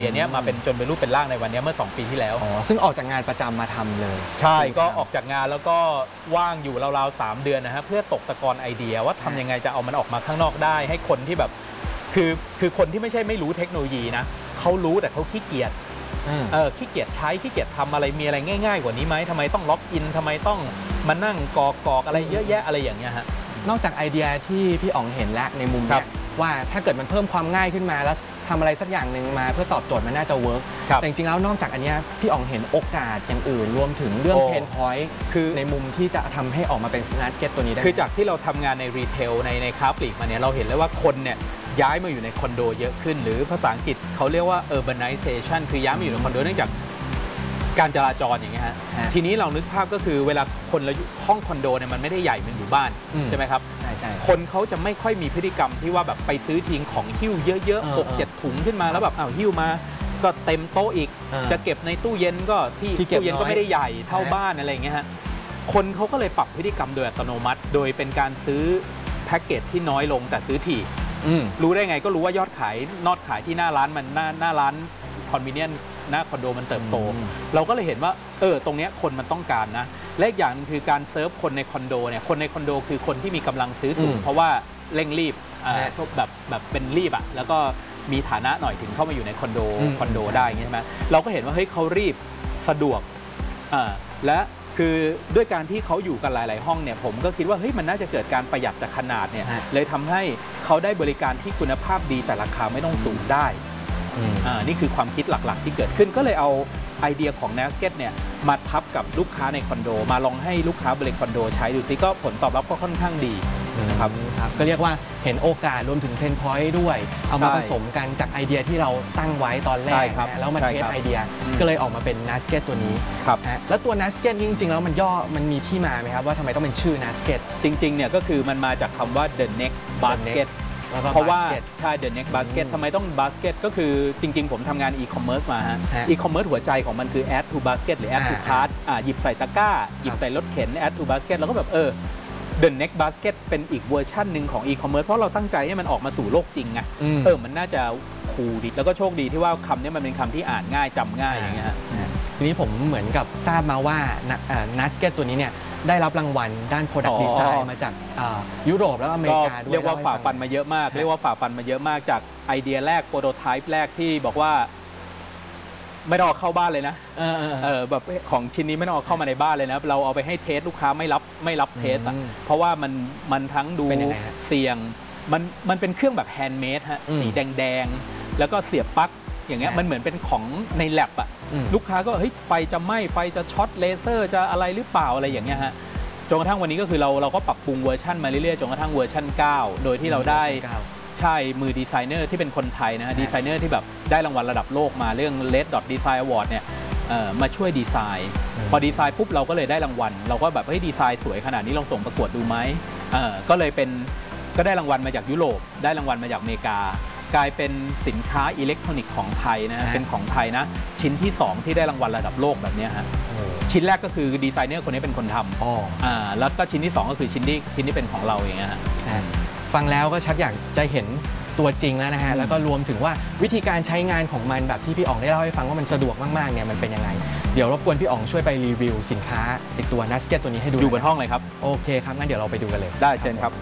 เนี้ยมาเป็นจนเป็นรูปเป็นร่างในวันนี้เมื่อ2 ปีที่แล้วซึ่งออกจากงานประจำมาทำเลยใช่ก็ออกจากงานแล้วก็ว่างอยู่ราวๆ3 เดือนนะฮะเพื่อตกตะกอนไอเดียว่าทำยังไงจะเอามันออกมาข้างนอกได้ให้คนที่แบบคือคนที่ไม่ใช่ไม่รู้เทคโนโลยีนะเขารู้แต่เขาขี้เกียจขี้เกียจใช้ขี้เกียจทำอะไรมีอะไรง่ายๆกว่านี้ไหมทำไมต้องล็อกอินทำไมต้องมานั่งกอกอะไรเยอะแยะอะไรอย่างเงี้ยฮะนอกจากไอเดียที่พี่อ๋องเห็นแล้วในมุมนี้ว่าถ้าเกิดมันเพิ่มความง่ายขึ้นมาแล้วทำอะไรสักอย่างหนึ่งมาเพื่อตอบโจทย์มันน่าจะเวิร์กแต่จริงๆแล้วนอกจากอันนี้พี่อ๋องเห็นโอกาสอย่างอื่นรวมถึงเรื่องเพนพอยต์คือในมุมที่จะทำให้ออกมาเป็นนักเก็ตตัวนี้ได้คือจากที่เราทำงานในรีเทลในค้าปลีกมาเนี่ยเราเห็นเลยว่าคนเนี่ยย้ายมาอยู่ในคอนโดเยอะขึ้นหรือภาษาอังกฤษเขาเรียกว่า urbanization คือย้ายมาอยู่ในคอนโดเนื่องจากการจราจรอย่างเงี้ยฮะทีนี้เรานึกภาพก็คือเวลาคนเราห้องคอนโดเนี่ยมันไม่ได้ใหญ่เหมือนอยู่บ้านใช่ไหมครับใช่คนเขาจะไม่ค่อยมีพฤติกรรมที่ว่าแบบไปซื้อทิ้งของหิ้วเยอะๆ6-7 ถุงขึ้นมาแล้วแบบหิ้วมาก็เต็มโต๊ะอีกจะเก็บในตู้เย็นก็ที่ตู้เย็นก็ไม่ได้ใหญ่เท่าบ้านอะไรอย่างเงี้ยฮะคนเขาก็เลยปรับพฤติกรรมโดยอัตโนมัติโดยเป็นการซื้อแพ็กเกจที่น้อยลงแต่ซื้อถี่รู้ได้ไงก็รู้ว่ายอดขายที่หน้าร้านมันหน้าร้านคอนเวเนียนหน้าคอนโดมันเติบโตเราก็เลยเห็นว่าตรงนี้คนมันต้องการนะและอีกอย่างคือการเซิร์ฟคนในคอนโดเนี่ยคนในคอนโดคือคนที่มีกำลังซื้อสูงเพราะว่าเร่งรีบแบบเป็นรีบแล้วก็มีฐานะหน่อยถึงเข้ามาอยู่ในคอนโดได้ใช่ไหมเราก็เห็นว่าเฮ้ยเขารีบสะดวกและคือด้วยการที่เขาอยู่กันหลายๆห้องเนี่ยผมก็คิดว่าเฮ้ยมันน่าจะเกิดการประหยัดจากขนาดเนี่ยเลยทำให้เขาได้บริการที่คุณภาพดีแต่ราคาไม่ต้องสูงได้นี่คือความคิดหลักๆที่เกิดขึ้นก็เลยเอาไอเดียของ Nasket เนี่ยมาทับกับลูกค้าในคอนโดมาลองให้ลูกค้าบริคอนโดใช้ดูซิก็ผลตอบรับก็ค่อนข้างดีนะครับก็เรียกว่าเห็นโอกาสรวมถึงเพนพอยต์ด้วยเอามาผสมกันจากไอเดียที่เราตั้งไว้ตอนแรกแล้วมาเทสไอเดียก็เลยออกมาเป็น Nasket ตัวนี้แล้วตัว Nasket จริงๆแล้วมันมีที่มาไหมครับว่าทำไมต้องเป็นชื่อ Nasket จริงๆเนี่ยก็คือมันมาจากคำว่า the next basketเพราะว่าใช่ The Next Basket ทำไมต้อง Basket ก็คือจริงๆผมทำงาน e-commerce มาฮะ e-commerce หัวใจของมันคือ add to basket หรือ add to cart หยิบใส่ตะกร้าหยิบใส่รถเข็น add to basket แล้วก็แบบThe Next Basket เป็นอีกเวอร์ชันหนึ่งของ e-commerce เพราะเราตั้งใจให้มันออกมาสู่โลกจริงไงมันน่าจะคูลดีแล้วก็โชคดีที่ว่าคำนี้มันเป็นคำที่อ่านง่ายจำง่ายอย่างเงี้ยฮะทีนี้ผมเหมือนกับทราบมาว่า Nasket ตัวนี้เนี่ยได้รับรางวัลด้าน Product Design มาจากยุโรปและอเมริกาด้วยเรียกว่าฝ่าฟันมาเยอะมากจากไอเดียแรกโปรโตไทป์แรกที่บอกว่าไม่ต้องเอาเข้าบ้านเลยนะแบบของชิ้นนี้ไม่ต้องเอาเข้ามาในบ้านเลยนะเราเอาไปให้เทสลูกค้าไม่รับเทสเพราะว่ามันทั้งดูเสี่ยงมันเป็นเครื่องแบบแฮนด์เมดฮะสีแดงๆแล้วก็เสียบปลั๊กอย่างเงี้ยมันเหมือนเป็นของในแลบลูกค้าก็เฮ้ยไฟจะไหม้ไฟจะช็อตเลเซอร์จะอะไรหรือเปล่าอะไรอย่างเงี้ยฮะจนกระทั่งวันนี้ก็คือเราก็ปรับปรุงเวอร์ชันมาเรื่อยๆจนกระทั่งเวอร์ชัน9โดยที่เราได้ใช่มือดีไซเนอร์ที่เป็นคนไทยนะฮะดีไซเนอร์ที่แบบได้รางวัลระดับโลกมาเรื่อง Red Dot Design Award เนี่ยมาช่วยดีไซน์พอดีไซน์ปุ๊บเราก็เลยได้รางวัลเราก็แบบเฮ้ยดีไซน์สวยขนาดนี้ลองส่งประกวดดูไหมก็เลยก็ได้รางวัลมาจากยุโรปได้รางวัลมาจากอเมริกากลายเป็นสินค้าอิเล็กทรอนิกส์ของไทยนะเป็นของไทยนะชิ้นที่2ที่ได้รางวัลระดับโลกแบบนี้ฮะชิ้นแรกก็คือดีไซเนอร์คนนี้เป็นคนทำแล้วก็ชิ้นที่2ก็คือชิ้นที่เป็นของเราอย่างเงี้ยฮะฟังแล้วก็ชักอยากจะเห็นตัวจริงแล้วนะฮะแล้วก็รวมถึงว่าวิธีการใช้งานของมันแบบที่พี่อ๋องได้เล่าให้ฟังว่ามันสะดวกมากๆเนี่ยมันเป็นยังไงเดี๋ยวรบกวนพี่อ๋องช่วยไปรีวิวสินค้าติดตัว Nasket ตัวนี้ให้ดูอยู่บนห้องเลยครับโอเคครับงั้นเดี๋ยวเราไปดูกันเลยได้เชิญครับ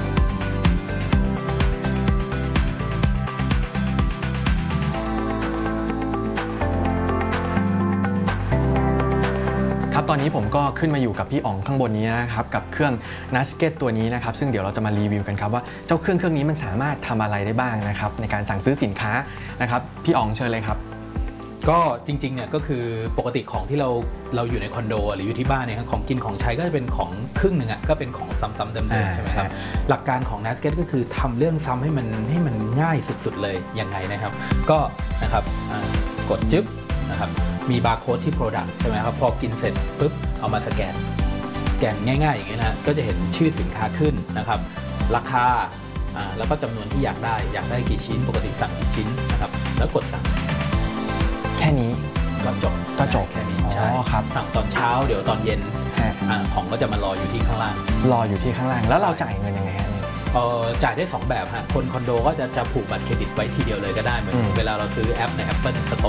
ตอนนี้ผมก็ขึ้นมาอยู่กับพี่อ๋องข้างบนนี้นะครับกับเครื่อง Nasket ตัวนี้นะครับซึ่งเดี๋ยวเราจะมารีวิวกันครับว่าเจ้าเครื่องนี้มันสามารถทำอะไรได้บ้างนะครับในการสั่งซื้อสินค้านะครับพี่อ๋องเชิญเลยครับก็จริงๆเนี่ยก็คือปกติของที่เราอยู่ในคอนโดหรืออยู่ที่บ้านเนี่ยของกินของใช้ก็จะเป็นของครึ่งหนึ่งก็เป็นของซ้ำๆเดิมๆใช่ไหมครับหลักการของ Nasket ก็คือทำเรื่องซ้ำให้มันง่ายสุดๆเลยยังไงนะครับก็นะครับกดจึ๊บนะครับมีบาร์โค้ดที่ Product ใช่ไหมครับพอกินเสร็จปุ๊บเอามาสแกนง่ายๆอย่างนี้นะก็จะเห็นชื่อสินค้าขึ้นนะครับราคาแล้วก็จำนวนที่อยากได้กี่ชิ้นปกติสั่งกี่ชิ้นนะครับแล้วกดสั่งแค่นี้ก็จบแค่นี้ใช่ครับสั่งตอนเช้าเดี๋ยวตอนเย็นของก็จะมารออยู่ที่ข้างล่างแล้วเราจ่ายเงินยังไงฮะจ่ายได้2แบบฮะคนคอนโดก็จะผูกบัตรเครดิตไว้ทีเดียวเลยก็ได้เหมือนเวลาเราซื้อแอปใน Apple Store